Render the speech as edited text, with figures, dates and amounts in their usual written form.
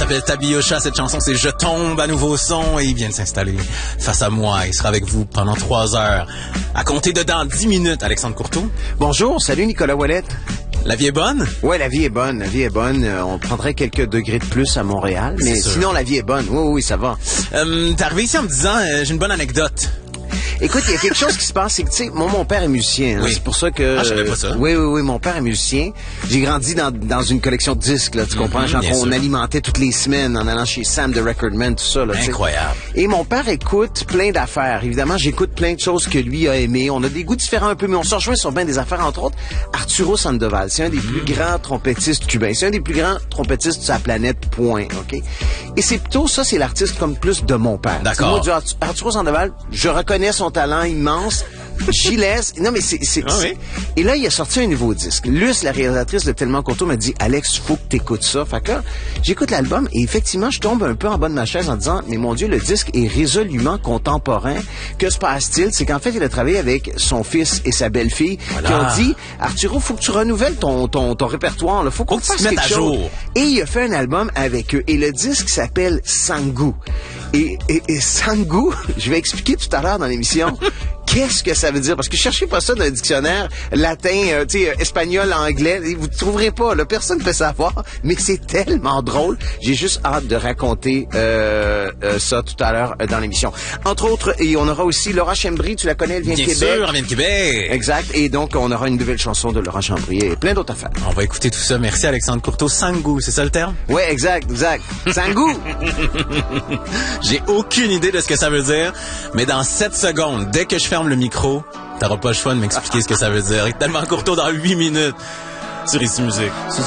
s'appelle Tabiocha. Cette chanson, c'est Je tombe à nouveau son. Et il vient de s'installer face à moi. Il sera avec vous pendant 3 heures. À compter de dans 10 minutes, Alexandre Courteau. Bonjour, salut Nicolas Ouellet. La vie est bonne? Ouais, la vie est bonne, la vie est bonne. On prendrait quelques degrés de plus à Montréal, mais sinon la vie est bonne. Oui, ça va. T'es arrivé ici en me disant, j'ai une bonne anecdote. Écoute, il y a quelque chose qui se passe, c'est que, tu sais, mon père est musicien. Hein, oui. C'est pour ça que... Ah, je savais pas ça. Oui, mon père est musicien. J'ai grandi dans une collection de disques, là, tu comprends? Genre, on alimentait toutes les semaines en allant chez Sam de Recordman, tout ça, là. Incroyable. T'sais. Et mon père écoute plein d'affaires. Évidemment, j'écoute plein de choses que lui a aimées. On a des goûts différents un peu, mais on se rejoint sur bien des affaires, entre autres. Arturo Sandoval, c'est un des plus grands trompettistes cubains. C'est un des plus grands trompettistes de sa planète, point, OK? Et c'est plutôt ça, c'est l'artiste comme plus de mon père. D'accord. Moi, Arturo Sandoval, je reconnais son talent immense. J'y laisse. Non, mais c'est... oui. Et là, il a sorti un nouveau disque. Luce, la réalisatrice de Tellement Courteau, m'a dit, Alex, faut que t'écoutes ça. Fait que là, j'écoute l'album et effectivement, je tombe un peu en bas de ma chaise en disant, mais mon Dieu, le disque est résolument contemporain. Que se passe-t-il? C'est qu'en fait, il a travaillé avec son fils et sa belle-fille qui ont dit, Arturo, faut que tu renouvelles ton répertoire, là. Faut qu'on fasse quelque chose. Jour. Et il a fait un album avec eux. Et le disque s'appelle Sangu. Et Sangu, je vais expliquer tout à l'heure dans l'émission, qu'est-ce que ça veut dire? Parce que cherchez pas ça dans le dictionnaire latin, espagnol, anglais. Vous ne trouverez pas, là. Personne ne peut savoir. Mais c'est tellement drôle. J'ai juste hâte de raconter ça tout à l'heure dans l'émission. Entre autres, et on aura aussi Laura Chambry. Tu la connais, elle vient de Québec. Bien sûr, elle vient de Québec. Exact. Et donc, on aura une nouvelle chanson de Laura Chambry et plein d'autres affaires. On va écouter tout ça. Merci, Alexandre Courteau. Sangu, c'est ça le terme? Oui, exact. Sangu! J'ai aucune idée de ce que ça veut dire, mais dans 7 secondes, dès que je ferme le micro, t'auras pas le choix de m'expliquer ce que ça veut dire. Tellement Courteau dans 8 minutes sur Ici Musique.